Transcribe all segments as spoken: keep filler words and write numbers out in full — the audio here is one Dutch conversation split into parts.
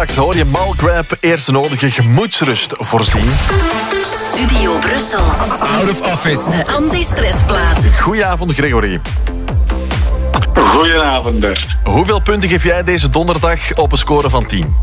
Straks hoor je Malgrab eerst de nodige gemoedsrust voorzien. Studio Brussel. Out of office. De anti-stressplaat. Goedenavond, Gregory. Goedenavond, Bert. Hoeveel punten geef jij deze donderdag op een score van tien?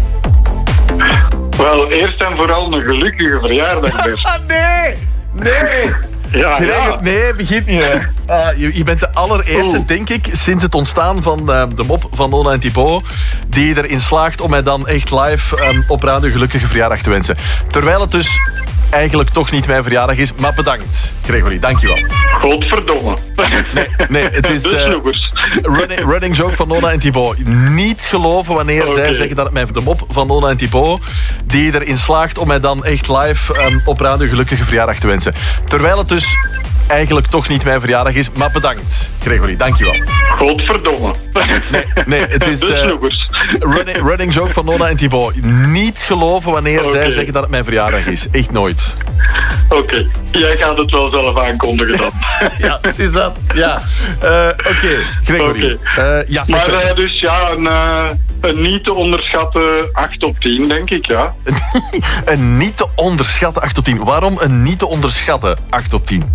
Wel, eerst en vooral een gelukkige verjaardag, Bert. Ah, nee! Nee! Ja, Gregor, ja. nee, begint niet. Hè. Ah, je, je bent de allereerste, Oeh. denk ik, sinds het ontstaan van uh, de mop van Nona en Thibaut, die erin slaagt om mij dan echt live um, op radio gelukkige verjaardag te wensen. Terwijl het dus eigenlijk toch niet mijn verjaardag is, maar bedankt, Gregory, dankjewel. Godverdomme. Nee, nee het is De uh, snoepers. running, running joke van Nona en Thibaut. Niet geloven wanneer Okay. zij zeggen dat het mijn de mop van Nona en Thibaut, die erin slaagt om mij dan echt live um, op radio gelukkige verjaardag te wensen. Terwijl het dus eigenlijk toch niet mijn verjaardag is, maar bedankt, Gregory, dankjewel. Godverdomme. Nee, nee het is De uh, snoepers. running, running joke van Nona en Thibaut. Niet geloven wanneer Okay. zij zeggen dat het mijn verjaardag is. Echt nooit. Oké, okay. Jij gaat het wel zelf aankondigen dan. Ja, het is dat. Ja. Uh, Oké, okay. Gregory. Okay. Uh, ja, zeg Maar verder. uh, dus ja, een, uh, een niet te onderschatten acht op tien, denk ik, ja. Een niet te onderschatten acht op tien. Waarom een niet te onderschatten acht op tien?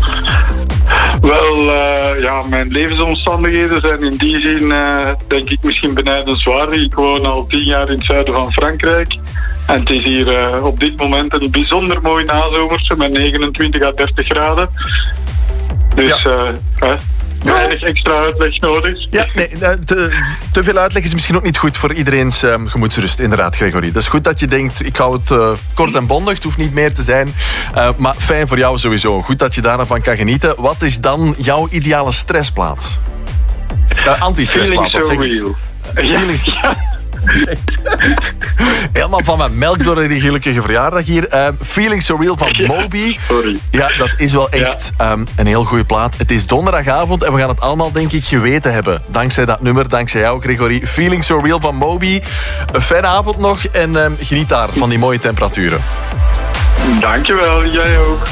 Wel, uh, ja, mijn levensomstandigheden zijn in die zin, uh, denk ik, misschien benijdenswaardig. Ik woon al tien jaar in het zuiden van Frankrijk. En het is hier uh, op dit moment een bijzonder mooi nazomerse met negenentwintig à dertig graden. Dus Ja. uh, uh, weinig extra uitleg nodig. Ja, nee, te, te veel uitleg is misschien ook niet goed voor iedereen's um, gemoedsrust, inderdaad, Gregory. Dat is goed dat je denkt, ik hou het uh, kort en bondig, het hoeft niet meer te zijn. Uh, maar fijn voor jou sowieso. Goed dat je daarvan kan genieten. Wat is dan jouw ideale stressplaats? Uh, anti-stressplaat, Feeling wat so zeg ik? real. Feeling so- Ja. Helemaal van mijn melk door die gelukkige verjaardag hier. Uh, Feeling So Real van Ja, Moby. sorry. Ja, dat is wel echt um, een heel goede plaat. Het is donderdagavond en we gaan het allemaal, denk ik, geweten hebben. Dankzij dat nummer, dankzij jou, Gregory. Feeling So Real van Moby. Een fijne avond nog en um, geniet daar van die mooie temperaturen. Dankjewel, jij ook.